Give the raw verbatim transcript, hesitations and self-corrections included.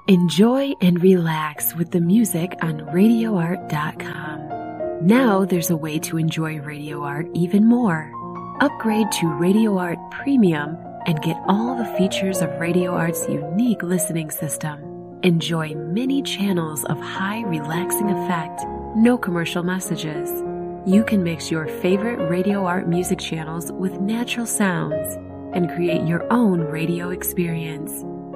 Enjoy and relax with the music on radio art dot com. Now there's a way to enjoy Radio Art even more. Upgrade to Radio Art Premium and get all the features of Radio Art's unique listening system. Enjoy many channels of high relaxing effect, no commercial messages. You can mix your favorite Radio Art music channels with natural sounds and create your own radio experience.